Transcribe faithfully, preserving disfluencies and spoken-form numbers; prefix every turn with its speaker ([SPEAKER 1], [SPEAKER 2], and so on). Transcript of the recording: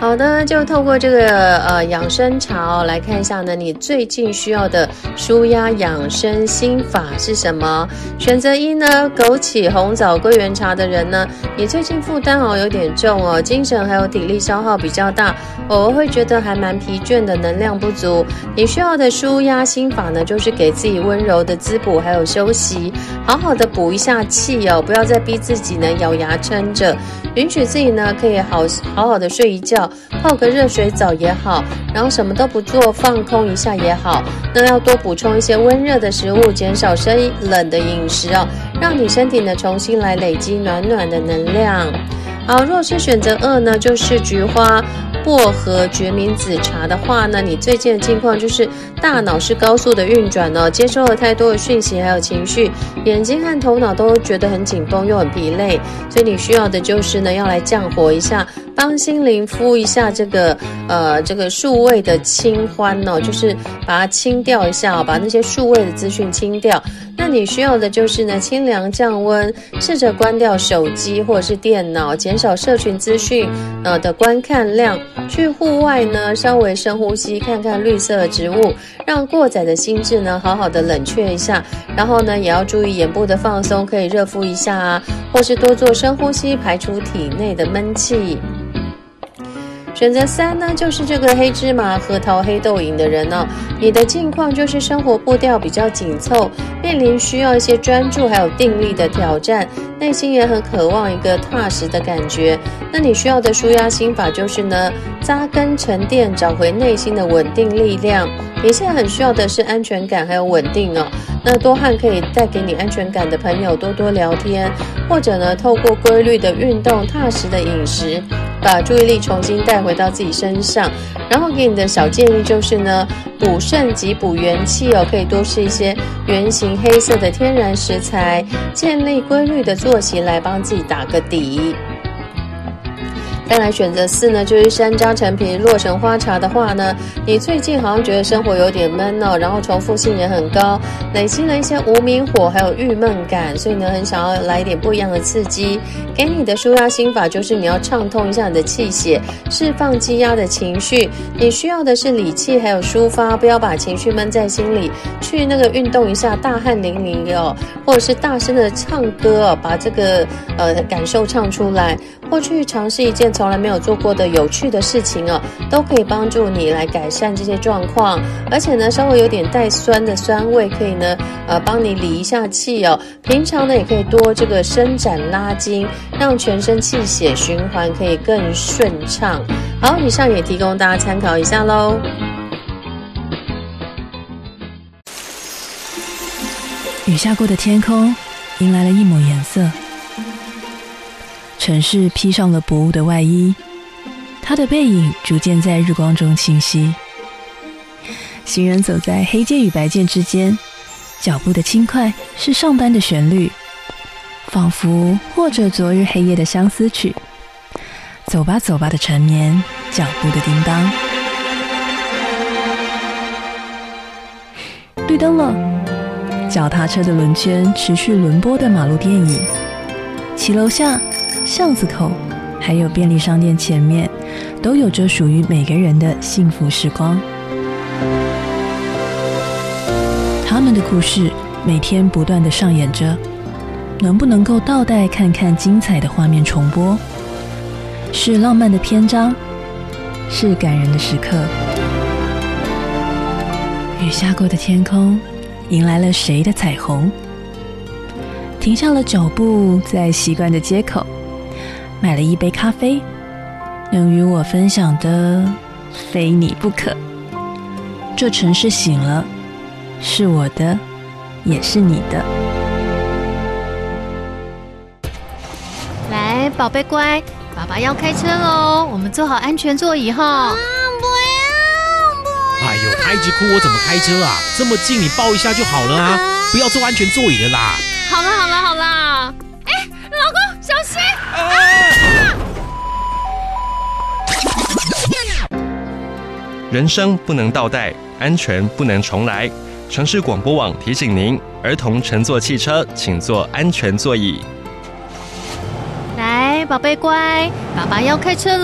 [SPEAKER 1] 好的，就透过这个呃养生茶哦，来看一下呢，你最近需要的舒压养生心法是什么？选择一呢，枸杞、红枣、桂圆茶的人呢，你最近负担哦有点重哦，精神还有体力消耗比较大，偶尔会觉得还蛮疲倦的，能量不足。你需要的舒压心法呢，就是给自己温柔的滋补还有休息，好好的补一下气哦，不要再逼自己呢咬牙撑着，允许自己呢可以好好好的睡一觉。泡个热水澡也好，然后什么都不做，放空一下也好。那要多补充一些温热的食物，减少生冷的饮食哦，让你身体呢重新来累积暖暖的能量。好，若是选择二呢，就是菊花、薄荷、决明子茶的话呢，你最近的境况就是大脑是高速的运转哦，接收了太多的讯息还有情绪，眼睛和头脑都觉得很紧绷又很疲累，所以你需要的就是呢要来降火一下，帮心灵敷一下这个呃这个数位的清欢哦，就是把它清掉一下哦，把那些数位的资讯清掉。那你需要的就是呢清凉降温，试着关掉手机或者是电脑，减少社群资讯呃的观看量，去户外呢稍微深呼吸，看看绿色的植物，让过载的心智呢好好的冷却一下。然后呢也要注意眼部的放松，可以热敷一下啊，或是多做深呼吸，排除体内的闷气。选择三呢，就是这个黑芝麻、核桃、黑豆饮的人哦，你的境况就是生活步调比较紧凑，面临需要一些专注还有定力的挑战，内心也很渴望一个踏实的感觉。那你需要的舒压心法就是呢，扎根沉淀，找回内心的稳定力量。你现在很需要的是安全感还有稳定哦。那多和可以带给你安全感的朋友多多聊天，或者呢，透过规律的运动、踏实的饮食，把注意力重新带回到自己身上。然后给你的小建议就是呢，补肾及补元气哦，可以多吃一些圆形黑色的天然食材，建立规律的作息来帮自己打个底。再来选择四呢，就是山楂、陈皮、洛神花茶的话呢，你最近好像觉得生活有点闷哦，然后重复性也很高，累积了一些无名火还有郁闷感，所以呢很想要来一点不一样的刺激。给你的舒压心法就是你要畅通一下你的气血，释放积压的情绪。你需要的是理气还有抒发，不要把情绪闷在心里，去那个运动一下，大汗淋漓哦，或者是大声的唱歌哦，把这个呃感受唱出来，或去尝试一件从来没有做过的有趣的事情哦，都可以帮助你来改善这些状况。而且呢，稍微有点带酸的酸味，可以呢，呃，帮你理一下气哦。平常呢，也可以多这个伸展拉筋，让全身气血循环可以更顺畅。好，以上也提供大家参考一下咯。
[SPEAKER 2] 雨下过的天空迎来了一抹颜色。城市披上了薄雾的外衣，它的背影逐渐在日光中清晰。行人走在黑键与白键之间，脚步的轻快是上班的旋律，仿佛或者昨日黑夜的相思曲。走吧走吧的缠绵，脚步的叮当。绿灯了，脚踏车的轮圈持续轮播的马路电影。骑楼下、巷子口还有便利商店前面，都有着属于每个人的幸福时光。他们的故事每天不断地上演着，能不能够倒带看看精彩的画面重播？是浪漫的篇章，是感人的时刻。雨下过的天空迎来了谁的彩虹？停下了脚步，在习惯的街口买了一杯咖啡，能与我分享的非你不可。这城市醒了，是我的，也是你的。
[SPEAKER 3] 来，宝贝乖，爸爸要开车喽，我们坐好安全座椅哈。
[SPEAKER 4] 啊，不要，不要！
[SPEAKER 5] 哎呦，他一直哭，我怎么开车啊？这么近，你抱一下就好了啊！不要坐安全座椅了啦。
[SPEAKER 3] 好了好了好了，哎，老公小心！啊！
[SPEAKER 6] 人生不能倒带，安全不能重来。城市广播网提醒您：儿童乘坐汽车，请坐安全座椅。
[SPEAKER 3] 来，宝贝乖，爸爸要开车喽。